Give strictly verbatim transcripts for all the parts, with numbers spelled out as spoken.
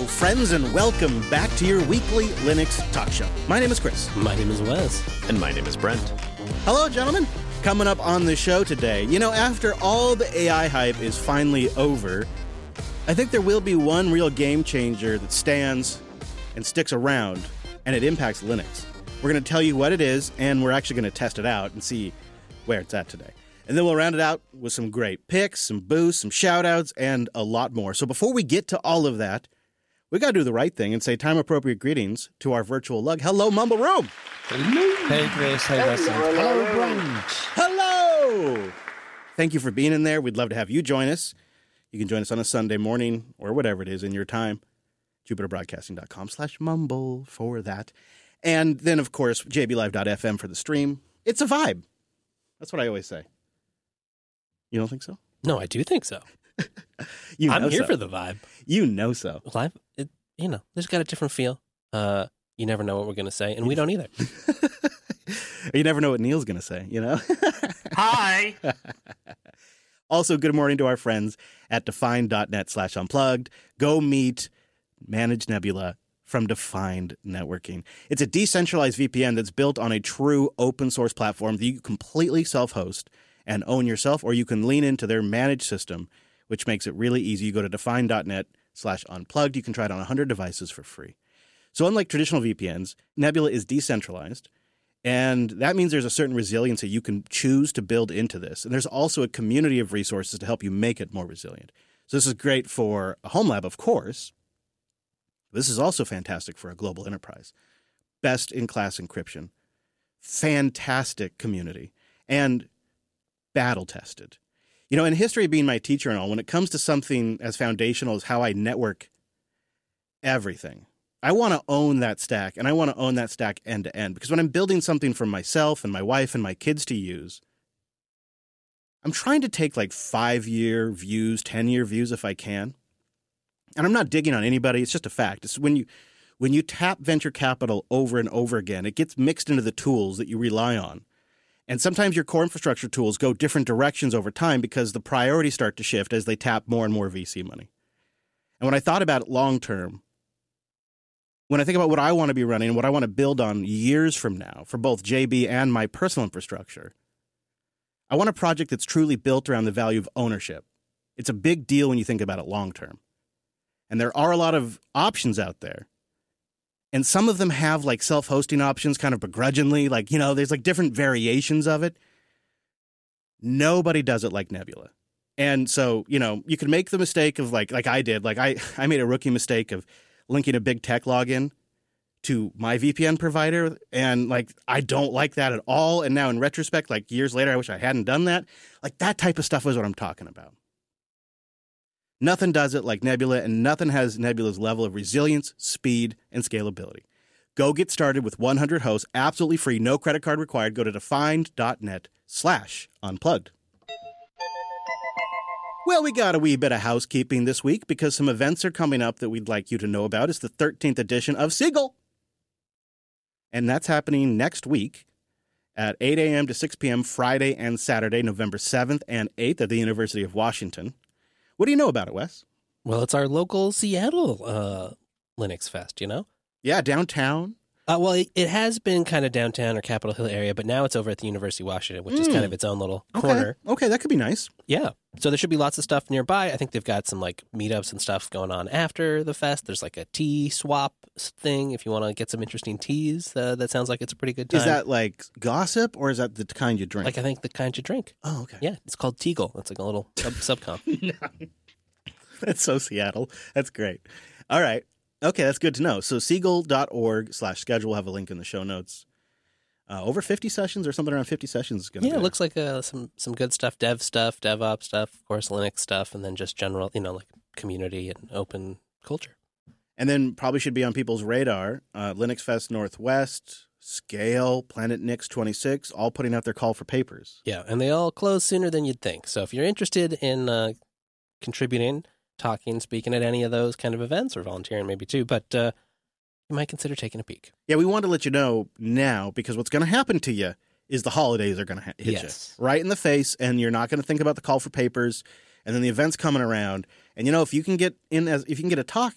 friends, and welcome back to your weekly Linux talk show. My name is Chris. My name is Wes. And my name is Brent. Hello, gentlemen. Coming up on the show today, you know, after all the A I hype is finally over, I think there will be one real game changer that stands and sticks around, and it impacts Linux. We're going to tell you what it is, and we're actually going to test it out and see where it's at today. And then we'll round it out with some great picks, some boosts, some shout-outs, and a lot more. So before we get to all of that, we got to do the right thing and say time-appropriate greetings to our virtual lug. Hello, Mumble Room. Hello. Hey, Chris. Hey, Wesley. Hello, Brunch. Hello. Thank you for being in there. We'd love to have you join us. You can join us on a Sunday morning or whatever it is in your time. JupiterBroadcasting.com slash mumble for that. And then, of course, J B Live dot F M for the stream. It's a vibe. That's what I always say. You don't think so? No, I do think so. you know I'm here so. for the vibe. You know so. Live, it, you know, there's got a different feel. Uh, you never know what we're going to say, and we don't either. You never know what Neil's going to say, you know? Hi. Also, good morning to our friends at Defined.net slash unplugged. Go meet Managed Nebula from Defined Networking. It's a decentralized V P N that's built on a true open source platform that you completely self-host and own yourself, or you can lean into their managed system, which makes it really easy. You go to Defined.net slash unplugged. You can try it on one hundred devices for free. So unlike traditional V P Ns, Nebula is decentralized, and that means there's a certain resiliency you can choose to build into this. And there's also a community of resources to help you make it more resilient. So this is great for a home lab, of course. This is also fantastic for a global enterprise. Best-in-class encryption, fantastic community, and battle-tested. You know, in history being my teacher and all, when it comes to something as foundational as how I network everything, I want to own that stack, and I want to own that stack end-to-end. Because when I'm building something for myself and my wife and my kids to use, I'm trying to take like five-year views, ten-year views if I can. And I'm not digging on anybody. It's just a fact. It's when you when you tap venture capital over and over again, it gets mixed into the tools that you rely on. And sometimes your core infrastructure tools go different directions over time because the priorities start to shift as they tap more and more V C money. And when I thought about it long term, when I think about what I want to be running and what I want to build on years from now for both J B and my personal infrastructure, I want a project that's truly built around the value of ownership. It's a big deal when you think about it long term. And there are a lot of options out there. And some of them have like self-hosting options kind of begrudgingly. Like, you know, there's like different variations of it. Nobody does it like Nebula. And so, you know, you can make the mistake of like, like I did, like I, I made a rookie mistake of linking a big tech login to my V P N provider. And like, I don't like that at all. And now in retrospect, like years later, I wish I hadn't done that. Like that type of stuff is what I'm talking about. Nothing does it like Nebula, and nothing has Nebula's level of resilience, speed, and scalability. Go get started with one hundred hosts, absolutely free, no credit card required. Go to defined.net slash unplugged. Well, we got a wee bit of housekeeping this week because some events are coming up that we'd like you to know about. It's the thirteenth edition of Siegel. And that's happening next week at eight a.m. to six p.m. Friday and Saturday, November seventh and eighth at the University of Washington. What do you know about it, Wes? Well, it's our local Seattle uh, Linux Fest, you know? Yeah, downtown. Uh, well, it, it has been kind of downtown or Capitol Hill area, but now it's over at the University of Washington, which mm. is kind of its own little okay. corner. Okay, that could be nice. Yeah. So there should be lots of stuff nearby. I think they've got some like meetups and stuff going on after the fest. There's like a tea swap thing if you want to get some interesting teas. Uh, that sounds like it's a pretty good time. Is that like gossip or is that the kind you drink? Like I think the kind you drink. Oh, okay. Yeah, it's called Teagle. It's like a little sub subcom. No. That's so Seattle. That's great. All right. Okay, that's good to know. So siegel.org slash schedule. We'll have a link in the show notes. Uh, over fifty sessions or something around fifty sessions is going to Yeah, be it looks like uh, some, some good stuff, dev stuff, DevOps stuff, of course, Linux stuff, and then just general, you know, like community and open culture. And then probably should be on people's radar, uh, Linux Fest Northwest, Scale, Planet Nix twenty-six, all putting out their call for papers. Yeah, and they all close sooner than you'd think. So if you're interested in uh, contributing, talking, speaking at any of those kind of events, or volunteering maybe too, but uh, you might consider taking a peek. Yeah, we want to let you know now because what's going to happen to you is the holidays are going to hit yes. you right in the face, and you're not going to think about the call for papers, and then the event's coming around. And you know, if you can get in as if you can get a talk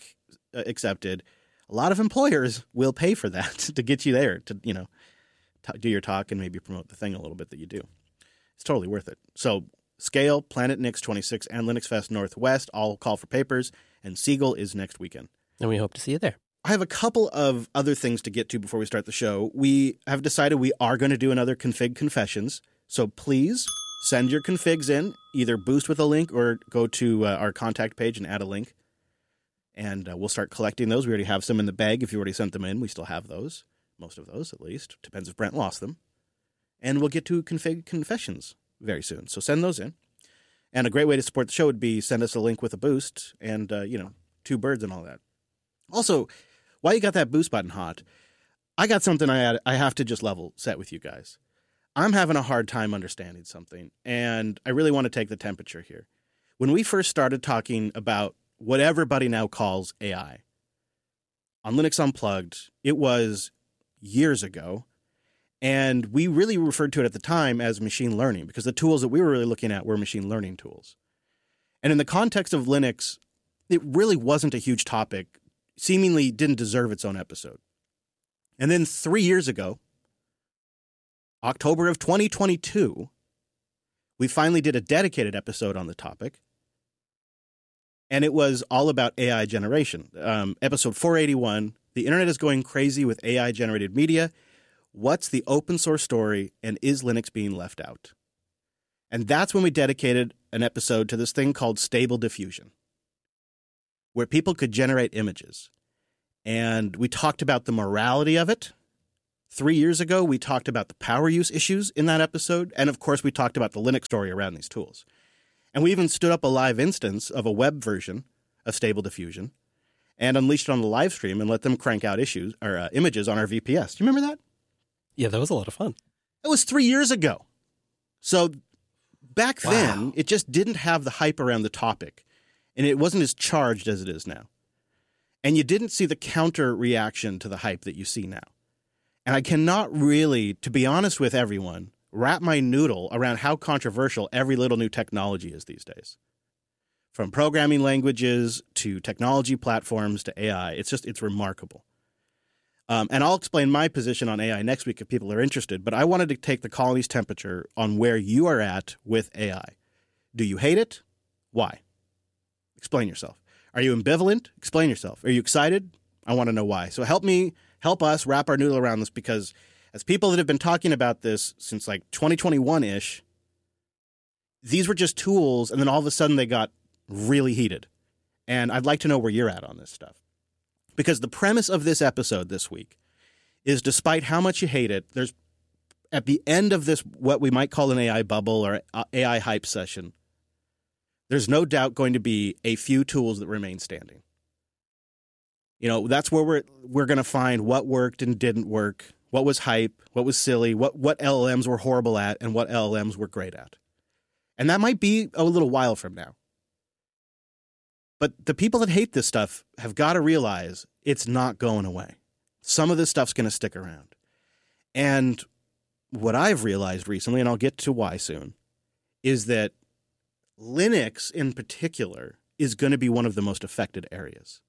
uh, accepted, a lot of employers will pay for that to get you there to, you know, t- do your talk and maybe promote the thing a little bit that you do. It's totally worth it. So Scale, Planet Nix twenty-six, and Linux Fest Northwest all call for papers, and Siegel is next weekend. And we hope to see you there. I have a couple of other things to get to before we start the show. We have decided we are going to do another Config Confessions, so please send your configs in, either boost with a link or go to uh, our contact page and add a link. And uh, we'll start collecting those. We already have some in the bag. If you already sent them in, we still have those. Most of those, at least. Depends if Brent lost them. And we'll get to Config Confessions very soon. So send those in. And a great way to support the show would be send us a link with a boost and, uh, you know, two birds and all that. Also, while you got that boost button hot, I got something I, had, I have to just level set with you guys. I'm having a hard time understanding something, and I really want to take the temperature here. When we first started talking about what everybody now calls A I, on Linux Unplugged, it was years ago, and we really referred to it at the time as machine learning because the tools that we were really looking at were machine learning tools. And in the context of Linux, it really wasn't a huge topic, seemingly didn't deserve its own episode. And then three years ago, October of twenty twenty-two, we finally did a dedicated episode on the topic, and it was all about A I generation. Um, episode four eighty-one, The Internet is Going Crazy with A I-Generated Media. What's the open source story, and is Linux being left out? And that's when we dedicated an episode to this thing called Stable Diffusion, where people could generate images. And we talked about the morality of it. Three years ago, we talked about the power use issues in that episode. And of course, we talked about the Linux story around these tools. And we even stood up a live instance of a web version of Stable Diffusion and unleashed it on the live stream and let them crank out issues or uh, images on our V P S. Do you remember that? Yeah, that was a lot of fun. It was three years ago. So back Wow. then, it just didn't have the hype around the topic. And it wasn't as charged as it is now. And you didn't see the counter reaction to the hype that you see now. And I cannot really, to be honest with everyone, wrap my noodle around how controversial every little new technology is these days. From programming languages to technology platforms to A I, it's just, it's remarkable. Um, and I'll explain my position on A I next week if people are interested, but I wanted to take the colony's temperature on where you are at with A I. Do you hate it? Why? Explain yourself. Are you ambivalent? Explain yourself. Are you excited? I want to know why. So help me, help us wrap our noodle around this, because as people that have been talking about this since like twenty twenty-one-ish, these were just tools, and then all of a sudden they got really heated. And I'd like to know where you're at on this stuff. Because the premise of this episode this week is, despite how much you hate it, there's at the end of this, what we might call an A I bubble or A I hype session, there's no doubt going to be a few tools that remain standing. You know, that's where we're we're going to find what worked and didn't work, what was hype, what was silly, what what L L Ms were horrible at, and what L L Ms were great at. And that might be a little while from now. But the people that hate this stuff have got to realize it's not going away. Some of this stuff's going to stick around. And what I've realized recently, and I'll get to why soon, is that Linux in particular is going to be one of the most affected areas.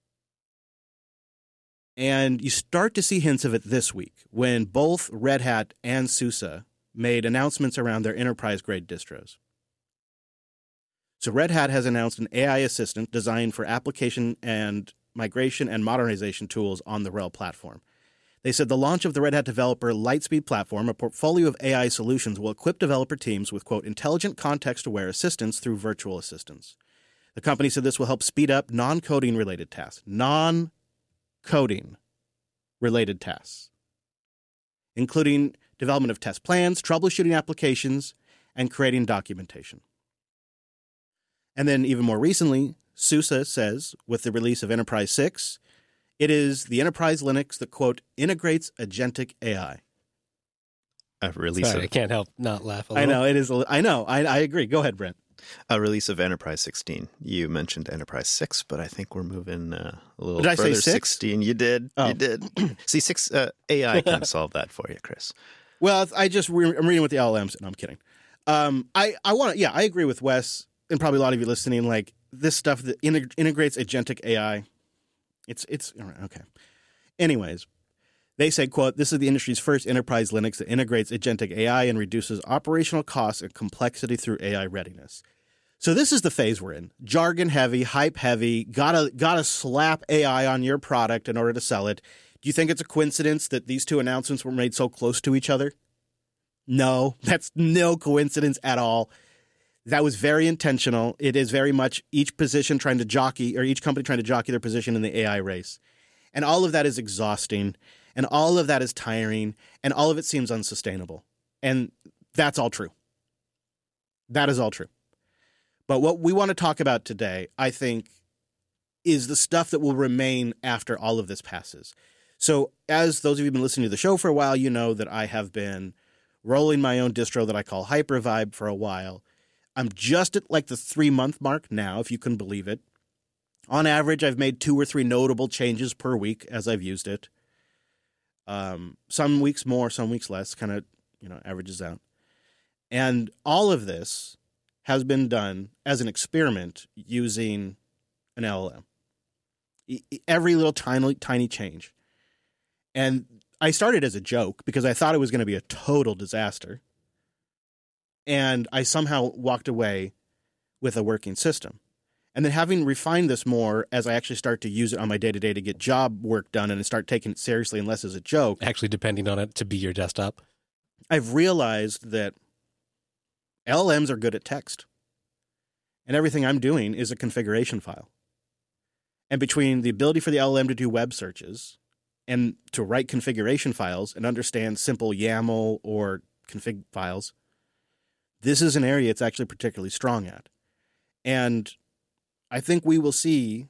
And you start to see hints of it this week when both Red Hat and SUSE made announcements around their enterprise-grade distros. So Red Hat has announced an A I assistant designed for application and migration and modernization tools on the RHEL platform. They said the launch of the Red Hat Developer Lightspeed platform, a portfolio of A I solutions, will equip developer teams with, quote, intelligent context-aware assistance through virtual assistants. The company said this will help speed up non-coding related tasks. Non-coding related tasks, including development of test plans, troubleshooting applications, and creating documentation. And then even more recently, SUSE says, with the release of Enterprise six, it is the enterprise Linux that, quote, integrates agentic A I. A release Sorry, of, I can't help not laugh a I little. know, it is. A, I know, I, I agree. Go ahead, Brent. a release of Enterprise sixteen. You mentioned Enterprise six, but I think we're moving uh, a little Did I say further. six? sixteen. You did. Oh. You did. See, six uh, A I can solve that for you, Chris. Well, I just, re- I'm reading what the L L Ms, no, I'm kidding. Um, I, I want to, yeah, I agree with Wes, and probably a lot of you listening, like, this stuff that integ- integrates agentic A I, It's it's okay. Anyways, they say, quote, "This is the industry's first enterprise Linux that integrates agentic A I and reduces operational costs and complexity through A I readiness." So this is the phase we're in. Jargon heavy, hype heavy, gotta gotta slap A I on your product in order to sell it. Do you think it's a coincidence that these two announcements were made so close to each other? No, that's no coincidence at all. That was very intentional. It is very much each position trying to jockey, or each company trying to jockey their position in the A I race. And all of that is exhausting, and all of that is tiring, and all of it seems unsustainable. And that's all true. That is all true. But what we want to talk about today, I think, is the stuff that will remain after all of this passes. So as those of you who've been listening to the show for a while, you know that I have been rolling my own distro that I call Hypervibe for a while. I'm just at like the three-month mark now, if you can believe it. On average, I've made two or three notable changes per week as I've used it. Um, some weeks more, some weeks less, kind of, you know, averages out. And all of this has been done as an experiment using an L L M. Every little tiny, tiny change. And I started as a joke because I thought it was going to be a total disaster. And I somehow walked away with a working system. And then having refined this more as I actually start to use it on my day-to-day to get job work done and start taking it seriously and less as a joke. Actually depending on it to be your desktop. I've realized that L L Ms are good at text. And everything I'm doing is a configuration file. And between the ability for the L L M to do web searches and to write configuration files and understand simple YAML or config files, this is an area it's actually particularly strong at. And I think we will see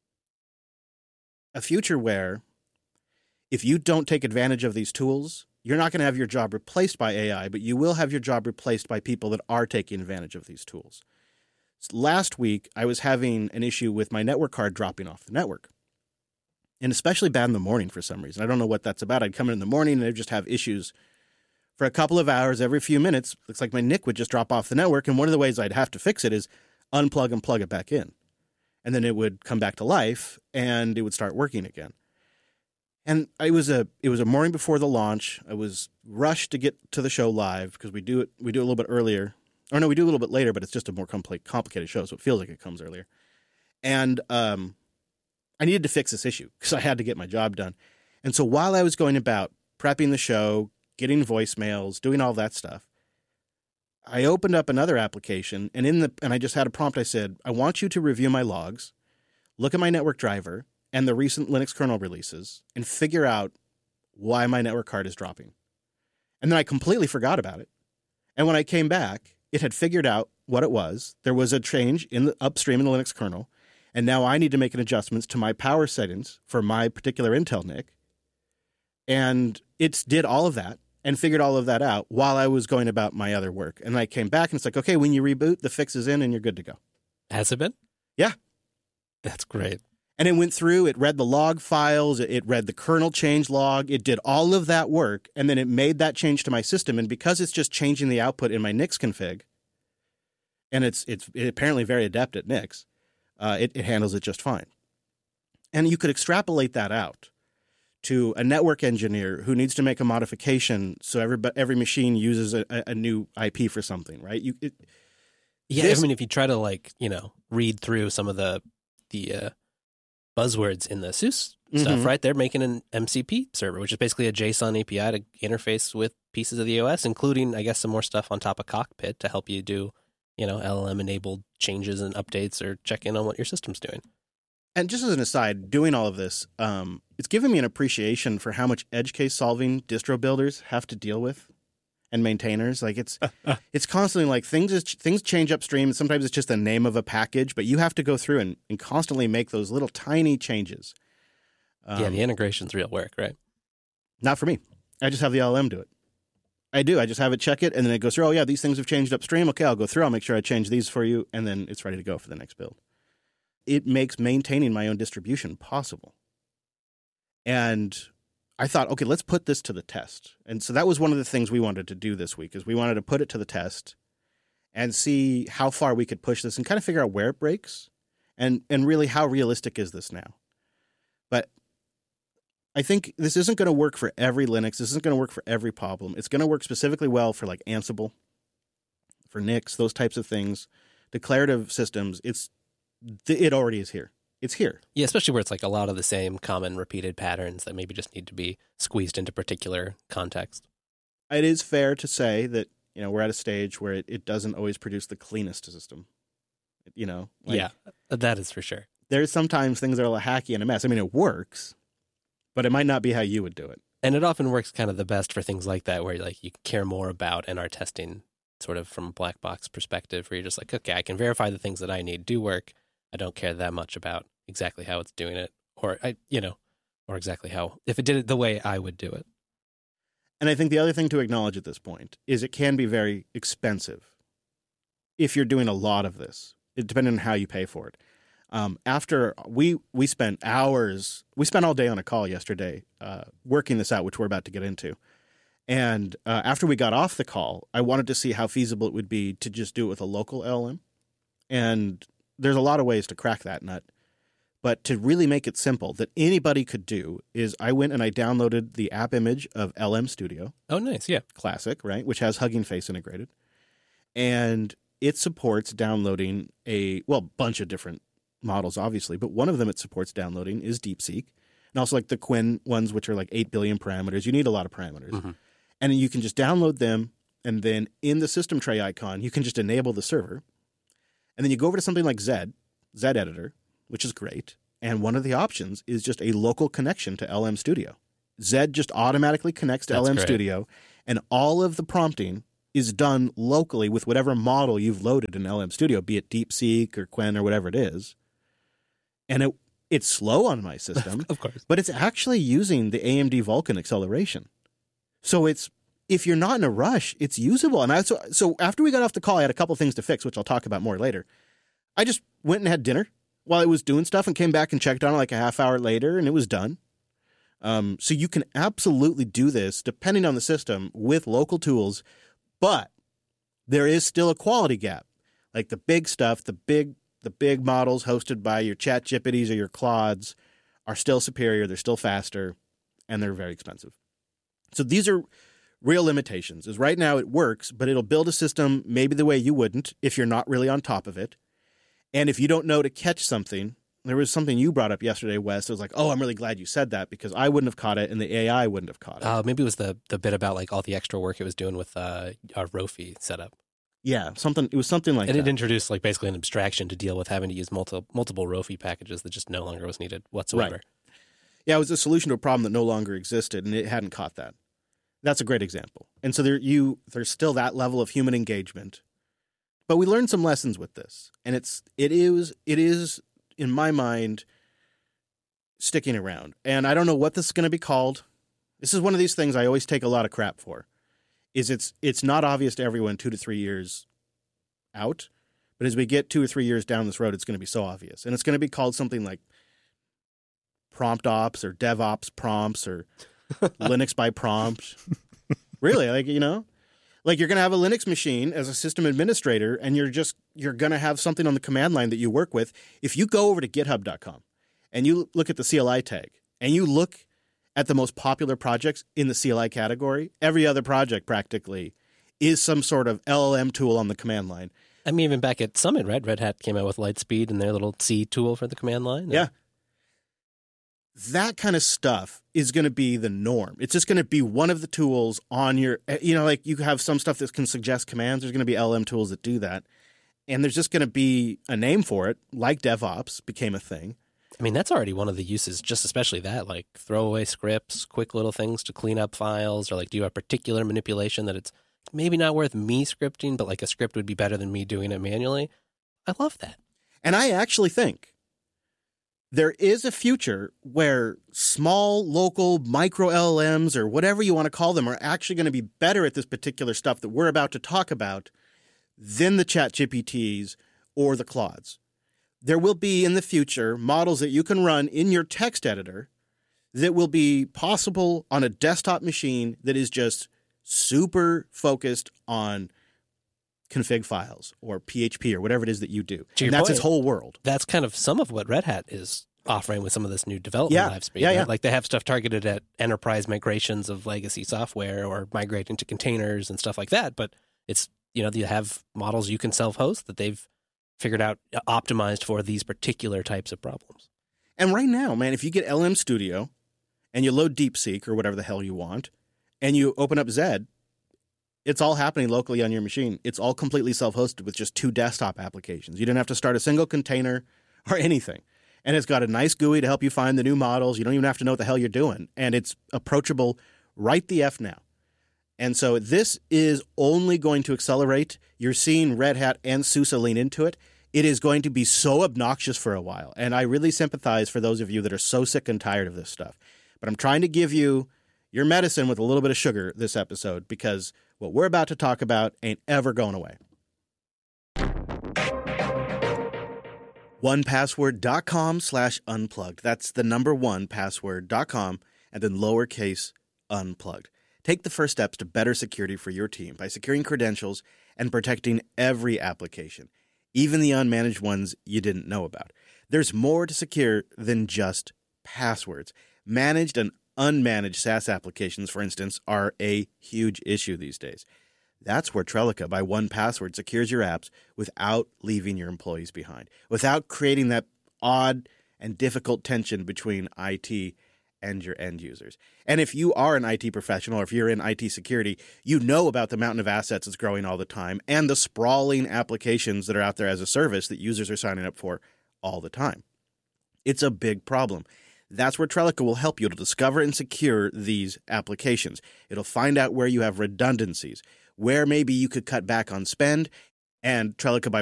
a future where if you don't take advantage of these tools, you're not going to have your job replaced by A I, but you will have your job replaced by people that are taking advantage of these tools. Last week, I was having an issue with my network card dropping off the network. And especially bad in the morning for some reason. I don't know what that's about. I'd come in in the morning and I'd just have issues for a couple of hours every few minutes. Looks like my N I C would just drop off the network. And one of the ways I'd have to fix it is unplug and plug it back in. And then it would come back to life and it would start working again. And it was a it was a morning before the launch. I was rushed to get to the show live because we do it we do it a little bit earlier. Or no, we do a little bit later, but it's just a more compli- complicated show, so it feels like it comes earlier. And um, I needed to fix this issue because I had to get my job done. And so while I was going about prepping the show, getting voicemails, doing all that stuff, I opened up another application, and in the and I just had a prompt. I said, I want you to review my logs, look at my network driver and the recent Linux kernel releases, and figure out why my network card is dropping. And then I completely forgot about it. And when I came back, it had figured out what it was. There was a change in the upstream in the Linux kernel, and now I need to make an adjustments to my power settings for my particular Intel N I C. And it did all of that and figured all of that out while I was going about my other work. And I came back and it's like, okay, when you reboot, the fix is in and you're good to go. Has it been? Yeah. That's great. And it went through, it read the log files, it read the kernel change log, it did all of that work, and then it made that change to my system. And because it's just changing the output in my N I C config, and it's it's apparently very adept at N I C, uh, it, it handles it just fine. And you could extrapolate that out to a network engineer who needs to make a modification so every, every machine uses a, a new I P for something, right? You, it, yeah, this, I mean, if you try to, like, you know, read through some of the the uh, buzzwords in the SUSE mm-hmm. stuff, right? They're making an M C P server, which is basically a JSON A P I to interface with pieces of the O S, including, I guess, some more stuff on top of Cockpit to help you do, you know, L L M-enabled changes and updates or check in on what your system's doing. And just as an aside, doing all of this, um, it's given me an appreciation for how much edge case solving distro builders have to deal with and maintainers. Like it's it's constantly like things is, things change upstream. Sometimes it's just the name of a package, but you have to go through and, and constantly make those little tiny changes. Um, yeah, the integration's real work, right? Not for me. I just have the L L M do it. I do. I just have it check it, and then it goes through, oh, yeah, these things have changed upstream. Okay, I'll go through. I'll make sure I change these for you, and then it's ready to go for the next build. It makes maintaining my own distribution possible. And I thought, okay, let's put this to the test. And so that was one of the things we wanted to do this week, is we wanted to put it to the test and see how far we could push this and kind of figure out where it breaks and, and really how realistic is this now. But I think this isn't going to work for every Linux. This isn't going to work for every problem. It's going to work specifically well for like Ansible, for Nix, those types of things. Declarative systems, it's it already is here. It's here. Yeah, especially where it's like a lot of the same common repeated patterns that maybe just need to be squeezed into particular context. It is fair to say that, you know, we're at a stage where it, it doesn't always produce the cleanest system. You know? Like, yeah, that is for sure. There's sometimes things that are a little hacky and a mess. I mean, it works, but it might not be how you would do it. And it often works kind of the best for things like that, where like you care more about and are testing sort of from a black box perspective, where you're just like, okay, I can verify the things that I need do work. I don't care that much about exactly how it's doing it, or I, you know, or exactly how, if it did it the way I would do it. And I think the other thing to acknowledge at this point is it can be very expensive if you're doing a lot of this, depending on how you pay for it. Um, after we we spent hours, we spent all day on a call yesterday uh, working this out, which we're about to get into. And uh, after we got off the call, I wanted to see how feasible it would be to just do it with a local L L M. And there's a lot of ways to crack that nut. But to really make it simple, that anybody could do, is I went and I downloaded the app image of L M Studio. Oh, nice, yeah. Classic, right? Which has Hugging Face integrated. And it supports downloading a, well, bunch of different models, obviously, but one of them it supports downloading is DeepSeek. And also like the Qwen ones, which are like eight billion parameters. You need a lot of parameters. Mm-hmm. And you can just download them, and then in the system tray icon, you can just enable the server. And then you go over to something like Zed, Zed Editor, which is great. And one of the options is just a local connection to L M Studio. Zed just automatically connects to That's L M great. Studio, and all of the prompting is done locally with whatever model you've loaded in L M Studio, be it DeepSeek or Qwen or whatever it is. And it it's slow on my system, of course, but it's actually using the A M D Vulkan acceleration. So it's, if you're not in a rush, it's usable. And I so, so after we got off the call, I had a couple things to fix, which I'll talk about more later. I just went and had dinner while I was doing stuff and came back and checked on it like a half hour later, and it was done. Um, so you can absolutely do this, depending on the system, with local tools, but there is still a quality gap. Like the big stuff, the big the big models hosted by your ChatGPTs or your Claudes are still superior, they're still faster, and they're very expensive. So these are real limitations. Is right now it works, but it'll build a system maybe the way you wouldn't if you're not really on top of it. And if you don't know to catch something, there was something you brought up yesterday, Wes. It was like, oh, I'm really glad you said that because I wouldn't have caught it and the A I wouldn't have caught it. Uh, maybe it was the the bit about like all the extra work it was doing with uh, our Rofi setup. Yeah, something. It was something like and that. And it introduced like basically an abstraction to deal with having to use multiple multiple Rofi packages that just no longer was needed whatsoever. Right. Yeah, it was a solution to a problem that no longer existed, and it hadn't caught that. That's a great example. And so there, you there's still that level of human engagement, but we learned some lessons with this, and it's it is it is in my mind sticking around. And I don't know what this is going to be called. This is one of these things I always take a lot of crap for. Is it's it's not obvious to everyone two to three years out, but as we get two or three years down this road, it's going to be so obvious, and it's going to be called something like prompt ops or DevOps prompts or Linux by prompt. Really, like, you know, like you're going to have a Linux machine as a system administrator, and you're just you're going to have something on the command line that you work with. If you go over to github dot com and you look at the C L I tag and you look at the most popular projects in the C L I category, every other project practically is some sort of L L M tool on the command line. I mean, even back at Summit, right? Red Hat came out with Lightspeed and their little C tool for the command line. Yeah. That kind of stuff is going to be the norm. It's just going to be one of the tools on your, you know, like you have some stuff that can suggest commands. There's going to be L L M tools that do that. And there's just going to be a name for it, like DevOps became a thing. I mean, that's already one of the uses, just especially that, like throwaway scripts, quick little things to clean up files, or like do a particular manipulation that it's maybe not worth me scripting, but like a script would be better than me doing it manually. I love that. And I actually think there is a future where small, local, micro L L Ms or whatever you want to call them are actually going to be better at this particular stuff that we're about to talk about than the ChatGPTs or the Claudes. There will be in the future models that you can run in your text editor that will be possible on a desktop machine that is just super focused on config files or P H P or whatever it is that you do. To your And that's point, its whole world. That's kind of some of what Red Hat is offering with some of this new development Yeah. live speed. Yeah, right? yeah. Like they have stuff targeted at enterprise migrations of legacy software or migrating to containers and stuff like that. But it's, you know, you have models you can self-host that they've figured out uh, optimized for these particular types of problems. And right now, man, if you get L M Studio and you load DeepSeek or whatever the hell you want, and you open up Zed, it's all happening locally on your machine. It's all completely self-hosted with just two desktop applications. You didn't have to start a single container or anything. And it's got a nice G U I to help you find the new models. You don't even have to know what the hell you're doing. And it's approachable right the F now. And so this is only going to accelerate. You're seeing Red Hat and SUSE lean into it. It is going to be so obnoxious for a while. And I really sympathize for those of you that are so sick and tired of this stuff. But I'm trying to give you your medicine with a little bit of sugar this episode, because what we're about to talk about ain't ever going away. one password dot com slash unplugged. That's the number one password dot com and then lowercase unplugged. Take the first steps to better security for your team by securing credentials and protecting every application, even the unmanaged ones you didn't know about. There's more to secure than just passwords. Managed and unmanaged SaaS applications, for instance, are a huge issue these days. That's where Trellica by one password secures your apps without leaving your employees behind, without creating that odd and difficult tension between I T and your end users. And if you are an I T professional or if you're in I T security, you know about the mountain of assets that's growing all the time and the sprawling applications that are out there as a service that users are signing up for all the time. It's a big problem. That's where Trellica will help you to discover and secure these applications. It'll find out where you have redundancies, where maybe you could cut back on spend, and Trellica by